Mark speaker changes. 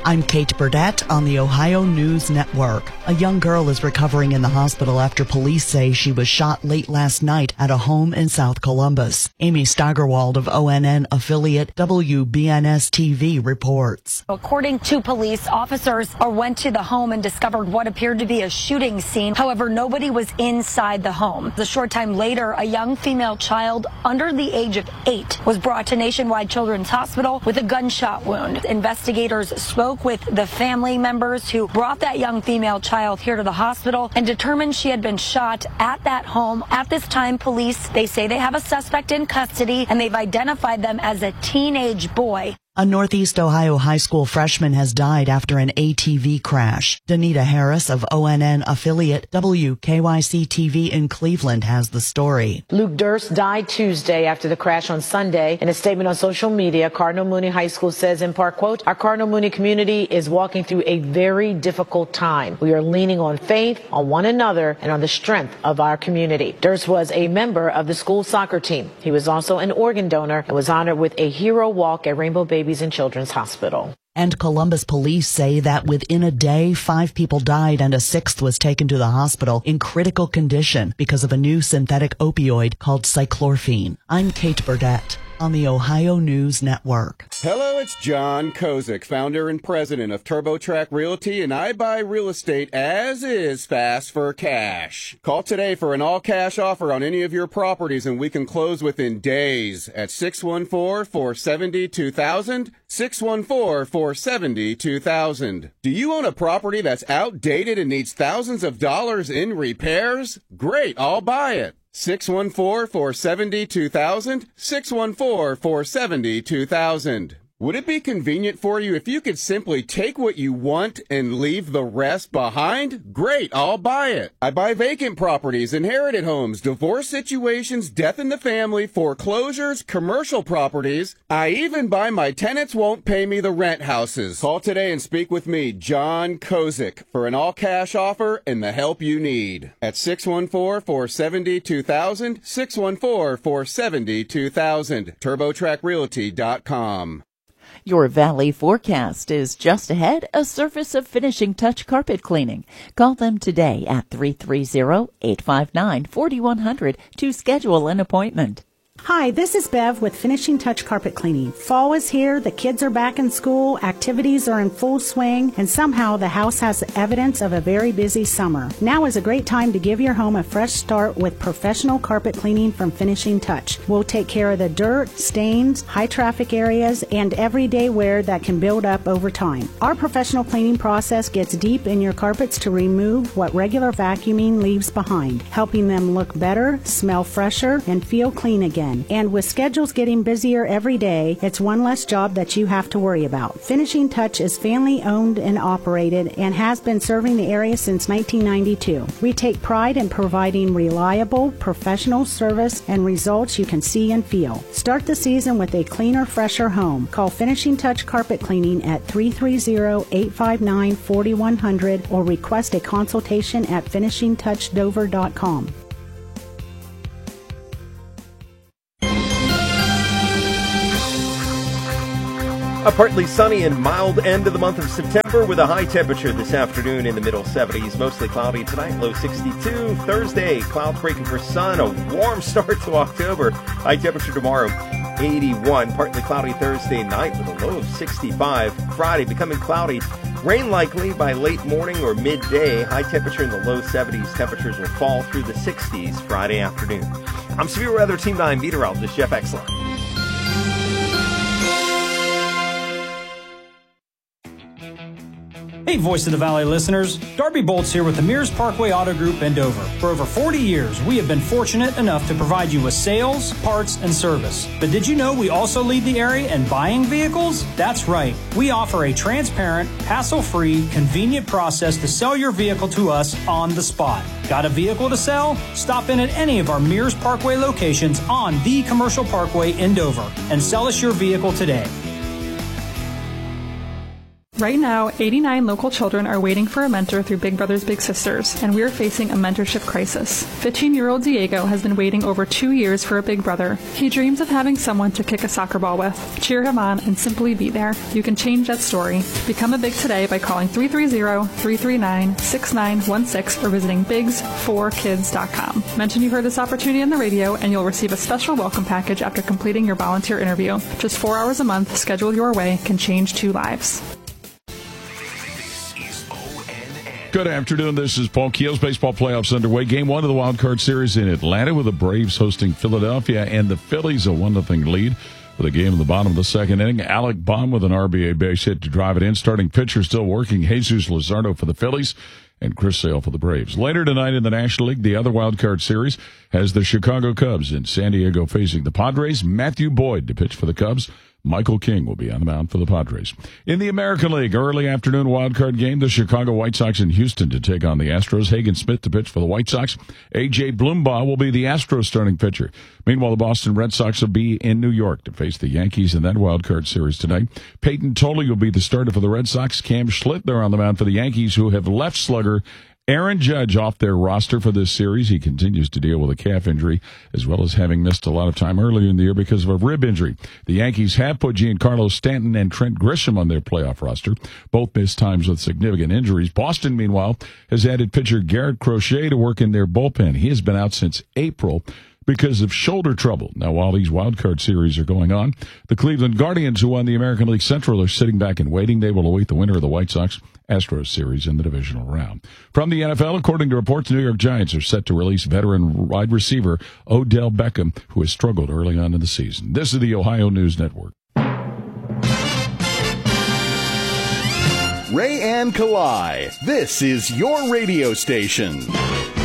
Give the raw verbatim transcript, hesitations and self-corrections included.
Speaker 1: I'm Kate Burdett on the Ohio News Network. A young girl is recovering in the hospital after police say she was shot late last night at a home in South Columbus. Amy Steigerwald of O N N affiliate W B N S T V reports.
Speaker 2: According to police, officers went to the home and discovered what appeared to be a shooting scene. However, nobody was inside the home. A short time later, a young female child under the age of eight was brought to Nationwide Children's Hospital with a gunshot wound. Investigators spoke with the family members who brought that young female child here to the hospital and determined she had been shot at that home. At this time, police, they say they have a suspect in custody and they've identified them as a teenage boy.
Speaker 1: A Northeast Ohio high school freshman has died after an A T V crash. Danita Harris of O N N affiliate W K Y C T V in Cleveland has the story.
Speaker 3: Luke Durst died Tuesday after the crash on Sunday. In a statement on social media, Cardinal Mooney High School says in part, quote, "Our Cardinal Mooney community is walking through a very difficult time. We are leaning on faith, on one another, and on the strength of our community." Durst was a member of the school soccer team. He was also an organ donor and was honored with a hero walk at Rainbow Babies and Children's Hospital.
Speaker 1: And Columbus police say that within a day, five people died and a sixth was taken to the hospital in critical condition because of a new synthetic opioid called cyclorphine. I'm Kate Burdett on the Ohio News Network.
Speaker 4: Hello, it's John Kozik, founder and president of TurboTrack Realty, and I buy real estate as is fast for cash. Call today for an all-cash offer on any of your properties, and we can close within days at six one four, four seven zero, two thousand, six one four, four seven zero, two thousand. Do you own a property that's outdated and needs thousands of dollars in repairs? Great, I'll buy it. six one four, four seven zero, two thousand, six one four, four seven zero, two thousand. Would it be convenient for you if you could simply take what you want and leave the rest behind? Great, I'll buy it. I buy vacant properties, inherited homes, divorce situations, death in the family, foreclosures, commercial properties. I even buy my tenants won't pay me the rent houses. Call today and speak with me, John Kozik, for an all-cash offer and the help you need. At six one four, four seven zero, two thousand, six one four, four seven zero, two thousand, turbo track realty dot com.
Speaker 5: Your Valley forecast is just ahead, a Surface of Finishing Touch carpet cleaning. Call them today at three three zero, eight five nine, four one zero zero to schedule an appointment.
Speaker 6: Hi, this is Bev with Finishing Touch Carpet Cleaning. Fall is here, the kids are back in school, activities are in full swing, and somehow the house has evidence of a very busy summer. Now is a great time to give your home a fresh start with professional carpet cleaning from Finishing Touch. We'll take care of the dirt, stains, high traffic areas, and everyday wear that can build up over time. Our professional cleaning process gets deep in your carpets to remove what regular vacuuming leaves behind, helping them look better, smell fresher, and feel clean again. And with schedules getting busier every day, it's one less job that you have to worry about. Finishing Touch is family owned and operated and has been serving the area since nineteen ninety-two. We take pride in providing reliable, professional service and results you can see and feel. Start the season with a cleaner, fresher home. Call Finishing Touch Carpet Cleaning at three three zero, eight five nine, four one zero zero or request a consultation at finishing touch dover dot com.
Speaker 7: A partly sunny and mild end of the month of September with a high temperature this afternoon in the middle seventies. Mostly cloudy tonight, low sixty-two. Thursday, clouds breaking for sun. A warm start to October. High temperature tomorrow, eighty-one. Partly cloudy Thursday night with a low of sixty-five. Friday, becoming cloudy. Rain likely by late morning or midday. High temperature in the low seventies. Temperatures will fall through the sixties Friday afternoon. I'm Severe Weather Team nine meteorologist Jeff Exline.
Speaker 8: Hey, Voice of the Valley listeners. Darby Bolts here with the Mears Parkway Auto Group in Dover. For over forty years, we have been fortunate enough to provide you with sales, parts, and service. But did you know we also lead the area in buying vehicles? That's right. We offer a transparent, hassle-free, convenient process to sell your vehicle to us on the spot. Got a vehicle to sell? Stop in at any of our Mears Parkway locations on the Commercial Parkway in Dover and sell us your vehicle today.
Speaker 9: Right now, eighty-nine local children are waiting for a mentor through Big Brothers Big Sisters, and we are facing a mentorship crisis. fifteen-year-old Diego has been waiting over two years for a big brother. He dreams of having someone to kick a soccer ball with, cheer him on, and simply be there. You can change that story. Become a Big today by calling three three zero, three three nine, six nine one six or visiting bigs for kids dot com. Mention you heard this opportunity on the radio, and you'll receive a special welcome package after completing your volunteer interview. Just four hours a month, scheduled your way, can change two lives.
Speaker 10: Good afternoon. This is Paul Keels. Baseball playoffs underway. Game one of the Wild Card Series in Atlanta with the Braves hosting Philadelphia and the Phillies a one nothing lead for the game in the bottom of the second inning. Alec Baum with an R B A base hit to drive it in. Starting pitcher still working. Jesus Luzardo for the Phillies and Chris Sale for the Braves. Later tonight in the National League, the other Wild Card Series has the Chicago Cubs in San Diego facing the Padres. Matthew Boyd to pitch for the Cubs. Michael King will be on the mound for the Padres. In the American League, early afternoon wildcard game, the Chicago White Sox in Houston to take on the Astros. Hagen Smith to pitch for the White Sox. A J. Bloombaugh will be the Astros starting pitcher. Meanwhile, the Boston Red Sox will be in New York to face the Yankees in that wildcard series tonight. Peyton Tolley will be the starter for the Red Sox. Cam Schlittler on the mound for the Yankees, who have left slugger Aaron Judge off their roster for this series. He continues to deal with a calf injury, as well as having missed a lot of time earlier in the year because of a rib injury. The Yankees have put Giancarlo Stanton and Trent Grisham on their playoff roster. Both missed times with significant injuries. Boston, meanwhile, has added pitcher Garrett Crochet to work in their bullpen. He has been out since April because of shoulder trouble. Now, while these wildcard series are going on, the Cleveland Guardians, who won the American League Central, are sitting back and waiting. They will await the winner of the White Sox Astros series in the divisional round. From the N F L, according to reports, the New York Giants are set to release veteran wide receiver Odell Beckham, who has struggled early on in the season. This is the Ohio News Network.
Speaker 11: Ray and Kalai, this is your radio station.